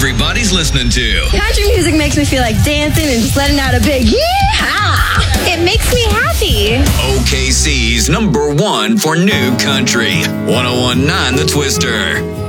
everybody's listening to. Country music makes me feel like dancing and just letting out a big yee-haw. It makes me happy. OKC's number one for new country. 101.9 The Twister.